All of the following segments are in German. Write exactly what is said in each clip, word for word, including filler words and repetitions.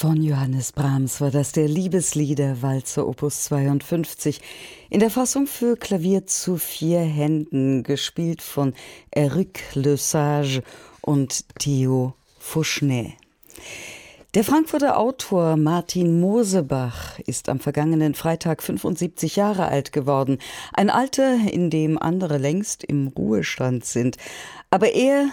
Von Johannes Brahms war das der Liebeslieder-Walzer Opus zweiundfünfzig in der Fassung für Klavier zu vier Händen, gespielt von Eric Lesage und Theo Fauchenet. Der Frankfurter Autor Martin Mosebach ist am vergangenen Freitag fünfundsiebzig Jahre alt geworden. Ein Alter, in dem andere längst im Ruhestand sind. Aber er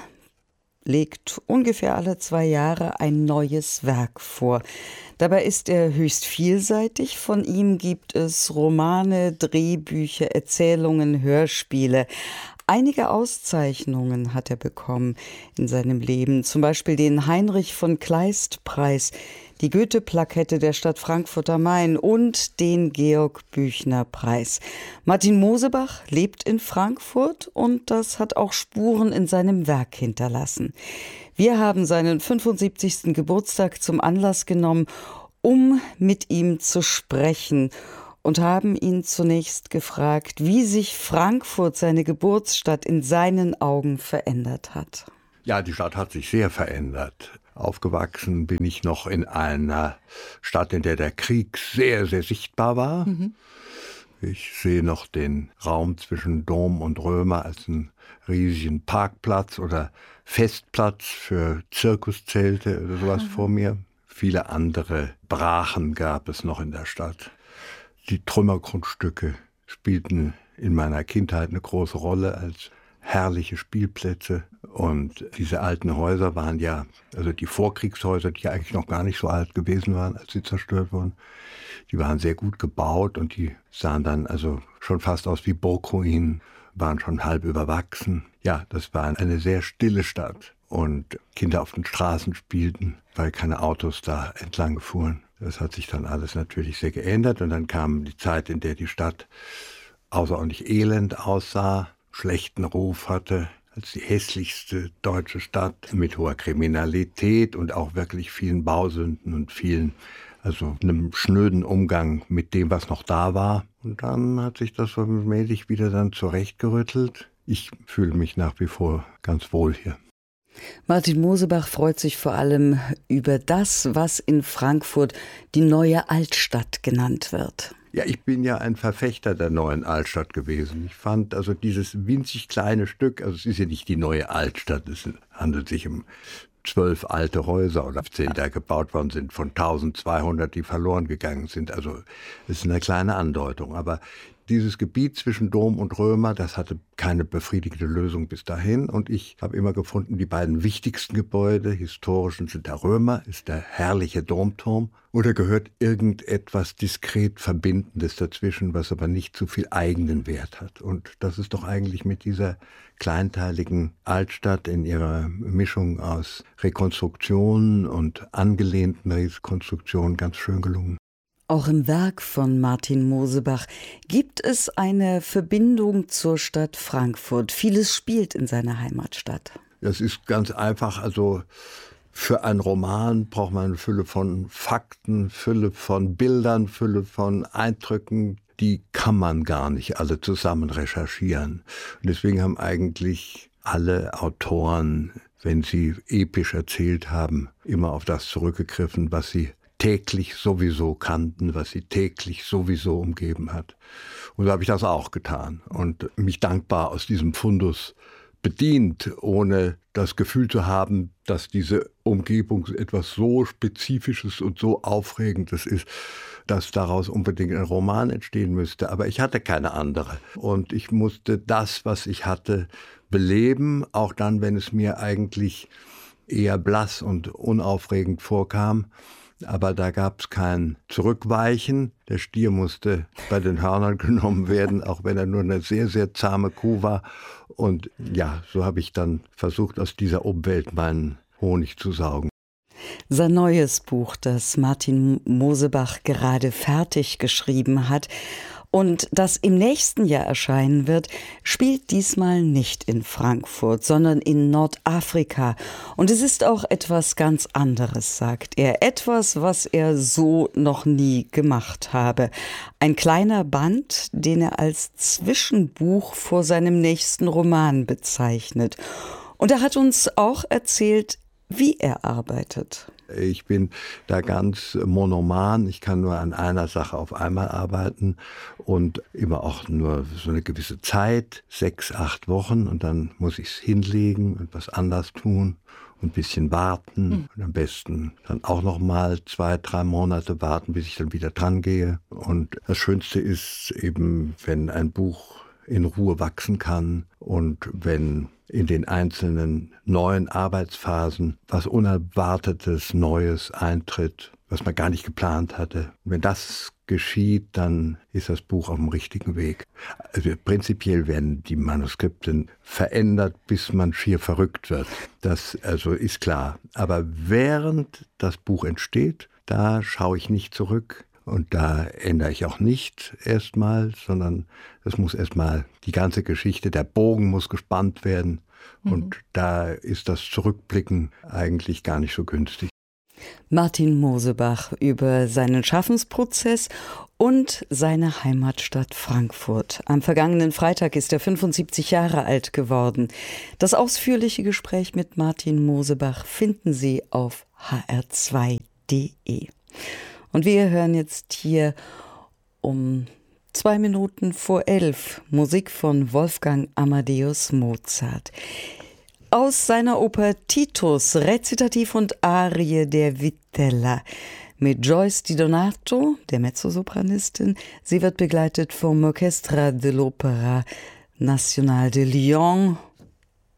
legt ungefähr alle zwei Jahre ein neues Werk vor. Dabei ist er höchst vielseitig. Von ihm gibt es Romane, Drehbücher, Erzählungen, Hörspiele. Einige Auszeichnungen hat er bekommen in seinem Leben, zum Beispiel den Heinrich von Kleist-Preis, die Goethe-Plakette der Stadt Frankfurt am Main und den Georg-Büchner-Preis. Martin Mosebach lebt in Frankfurt und das hat auch Spuren in seinem Werk hinterlassen. Wir haben seinen fünfundsiebzigsten Geburtstag zum Anlass genommen, um mit ihm zu sprechen, und haben ihn zunächst gefragt, wie sich Frankfurt, seine Geburtsstadt, in seinen Augen verändert hat. Ja, die Stadt hat sich sehr verändert. Aufgewachsen bin ich noch in einer Stadt, in der der Krieg sehr, sehr sichtbar war. Mhm. Ich sehe noch den Raum zwischen Dom und Römer als einen riesigen Parkplatz oder Festplatz für Zirkuszelte oder sowas mhm. vor mir. Viele andere Brachen gab es noch in der Stadt. Die Trümmergrundstücke spielten in meiner Kindheit eine große Rolle als herrliche Spielplätze. Und diese alten Häuser waren ja, also die Vorkriegshäuser, die eigentlich noch gar nicht so alt gewesen waren, als sie zerstört wurden, die waren sehr gut gebaut und die sahen dann also schon fast aus wie Burgruinen, waren schon halb überwachsen. Ja, das war eine sehr stille Stadt und Kinder auf den Straßen spielten, weil keine Autos da entlang fuhren. Das hat sich dann alles natürlich sehr geändert und dann kam die Zeit, in der die Stadt außerordentlich elend aussah, schlechten Ruf hatte, als die hässlichste deutsche Stadt mit hoher Kriminalität und auch wirklich vielen Bausünden und vielen, also einem schnöden Umgang mit dem, was noch da war. Und dann hat sich das so allmählich wieder dann zurechtgerüttelt. Ich fühle mich nach wie vor ganz wohl hier. Martin Mosebach freut sich vor allem über das, was in Frankfurt die neue Altstadt genannt wird. Ja, ich bin ja ein Verfechter der neuen Altstadt gewesen. Ich fand also dieses winzig kleine Stück, also es ist ja nicht die neue Altstadt, es handelt sich um zwölf alte Häuser oder zehn, die da gebaut worden sind, von eintausendzweihundert, die verloren gegangen sind. Also es ist eine kleine Andeutung, aber dieses Gebiet zwischen Dom und Römer, das hatte keine befriedigende Lösung bis dahin. Und ich habe immer gefunden, die beiden wichtigsten Gebäude, historischen, sind der Römer, ist der herrliche Domturm. Oder gehört irgendetwas diskret Verbindendes dazwischen, was aber nicht zu viel eigenen Wert hat. Und das ist doch eigentlich mit dieser kleinteiligen Altstadt in ihrer Mischung aus Rekonstruktionen und angelehnten Rekonstruktionen ganz schön gelungen. Auch im Werk von Martin Mosebach gibt es eine Verbindung zur Stadt Frankfurt. Vieles spielt in seiner Heimatstadt. Das ist ganz einfach. Also für einen Roman braucht man eine Fülle von Fakten, Fülle von Bildern, Fülle von Eindrücken. Die kann man gar nicht alle zusammen recherchieren. Und deswegen haben eigentlich alle Autoren, wenn sie episch erzählt haben, immer auf das zurückgegriffen, was sie täglich sowieso kannten, was sie täglich sowieso umgeben hat. Und so habe ich das auch getan und mich dankbar aus diesem Fundus bedient, ohne das Gefühl zu haben, dass diese Umgebung etwas so Spezifisches und so Aufregendes ist, dass daraus unbedingt ein Roman entstehen müsste. Aber ich hatte keine andere. Und ich musste das, was ich hatte, beleben, auch dann, wenn es mir eigentlich eher blass und unaufregend vorkam. Aber da gab es kein Zurückweichen. Der Stier musste bei den Hörnern genommen werden, auch wenn er nur eine sehr, sehr zahme Kuh war. Und ja, so habe ich dann versucht, aus dieser Umwelt meinen Honig zu saugen. Sein neues Buch, das Martin Mosebach gerade fertig geschrieben hat und das im nächsten Jahr erscheinen wird, spielt diesmal nicht in Frankfurt, sondern in Nordafrika. Und es ist auch etwas ganz anderes, sagt er. Etwas, was er so noch nie gemacht habe. Ein kleiner Band, den er als Zwischenbuch vor seinem nächsten Roman bezeichnet. Und er hat uns auch erzählt, wie er arbeitet. Ich bin da ganz monoman. Ich kann nur an einer Sache auf einmal arbeiten und immer auch nur so eine gewisse Zeit, sechs, acht Wochen. Und dann muss ich es hinlegen und was anders tun und ein bisschen warten. Mhm. Und am besten dann auch noch mal zwei, drei Monate warten, bis ich dann wieder dran gehe. Und das Schönste ist eben, wenn ein Buch in Ruhe wachsen kann und wenn in den einzelnen neuen Arbeitsphasen was Unerwartetes, Neues eintritt, was man gar nicht geplant hatte. Wenn das geschieht, dann ist das Buch auf dem richtigen Weg. Also prinzipiell werden die Manuskripte verändert, bis man schier verrückt wird. Das also ist klar. Aber während das Buch entsteht, da schaue ich nicht zurück. Und da ändere ich auch nicht erstmal, sondern es muss erstmal die ganze Geschichte, der Bogen muss gespannt werden. Mhm. Und da ist das Zurückblicken eigentlich gar nicht so günstig. Martin Mosebach über seinen Schaffensprozess und seine Heimatstadt Frankfurt. Am vergangenen Freitag ist er fünfundsiebzig Jahre alt geworden. Das ausführliche Gespräch mit Martin Mosebach finden Sie auf h r zwei punkt d e. Und wir hören jetzt hier um zwei Minuten vor elf Musik von Wolfgang Amadeus Mozart. Aus seiner Oper Titus, Rezitativ und Arie der Vitella mit Joyce Di Donato, der Mezzosopranistin. Sie wird begleitet vom Orchestra de l'Opéra National de Lyon